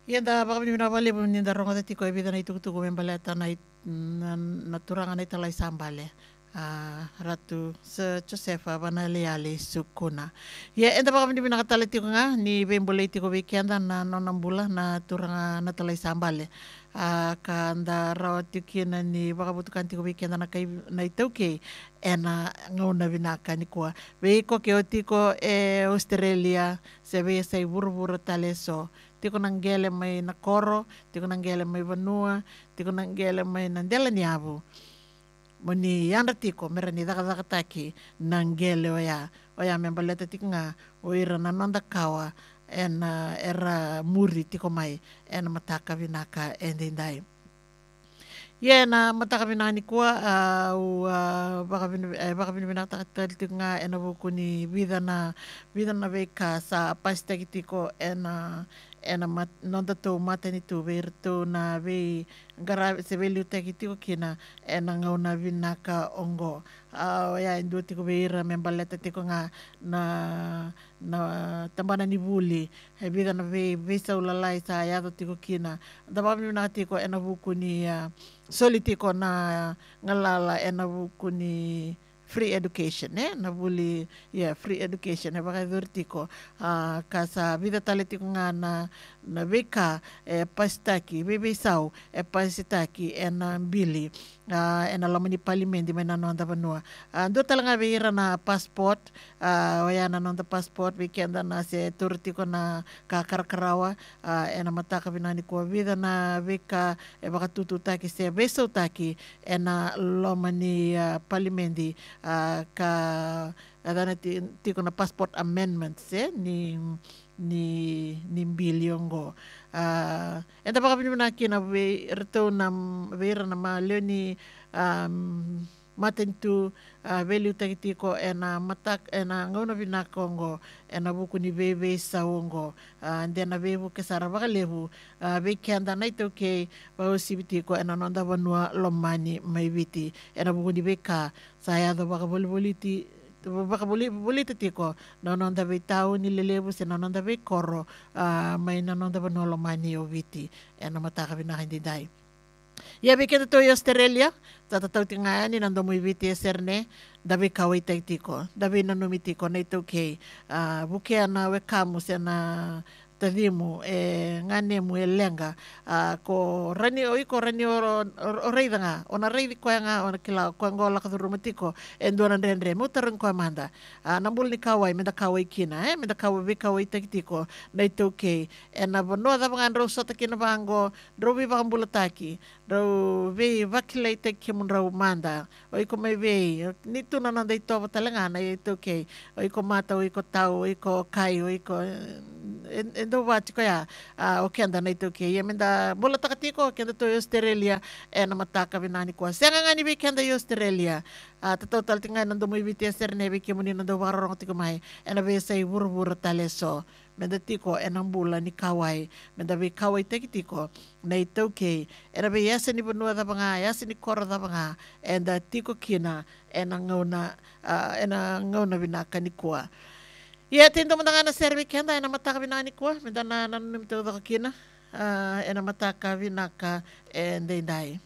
Ienda baka binabali mo ninda ronga tati ko ebida na itukutuku membaleta na turanga na italay sambale. Ratu sa Josefa banaliali sukuna. Ya enda baka binakatali tiko nga ni bembole tiko weekenda na nonambula na turanga na talay sambale. Kanda rawa tikina ni baka butukan tiko weekenda na kay na itauke ena ngauna binaka ni kuwa. Veiko ke otiko Australia se ve sai burburu taleso tiko nanggele may nakoro, tiko nanggele may vanua, tiko nanggele may nandela niabu. Muni yanda tiko mera ni daka taki nanggele oya membaleta tiko nga oira nanonda kawa era muri tiko mai ena mataka vinaka endindai. Na mataka vinani kuwa baka binaka tiko nga ena buku ni vida na veka sa pasta tiko ena nonda to mata ni tu ver to na ve gara se ve luta tiko kina ena ngauna vinaka ongo ya indu tiko vera membaleta tiko nga na tambana ni buli he vida na ve sa ulalai sa ya tiko kina da ba binaka tiko ena buku ni soli tiko na ngalala ena buku ni free education na buli free education baka tiko kasa vida tale tiko nga na beka pastaki bebe sau pasitaki ena bili ena lamani palimendi may nanonda banua ando talanga beira na passport waya nanonda passport weekenda na se turtiko na kakarkarawa ena mataka binani ko vida na beka baka tututaki se beso taki ena lamani palimendi ka adana tiko na passport amendments ni biliongo enta baka binaki na reto na vera na maleo ni matentu value tagitiko ena matak ena ngona binakongo ena buku ni bebe saongo ndena bebu kesara baka lebu bekenda na itoke ba osibitiko ena nonda banua lomani maibiti ena buku ni beka saya do baka boliti baka boliti tiko nonda be tau ni lelebu se nonda be koro may nonda banua lomani obiti ena mataka binaki dai. Ya bikita to Australia, tatatau tinga ni nando mo ibiti serne, dabi kaway tiko, dabi nanumitiko na ito kay, bukia na wekamu siya na tadimu ngane mo elenga ko rani o reida nga ona reidi ko nga ona kila ko ngola ka rumatiko endona rendre mutarang ko amanda nambul ni kaway menda kaway kina menda kaway tagtiko na ito okay na bono da mga ro sa takina bango drobi ba kambulataki do ve vakilay takimun raw manda oy ko may ve nito na nanda ito talanga na ito okay oy ko mata oy ko tao oy ko kai oy ko endo wati ko ya okay anda na ito okay yemenda bola takatiko kenda to Australia na mataka binani ko senga nga ni weekend yo Australia total tinga nando mo ibiti ser ne wiki mo ni nando warong tiko mai na be say burbur taleso menda tiko enang bula ni kawai menda be kawai tiko na ito okay na be yasa ni bunua da banga yasa ni kora da banga enda tiko kina enang ngauna binaka ni kuwa. Iya tinto mo na servi kenda ena mataka binani ko menda na nanum to kina ena mataka binaka endai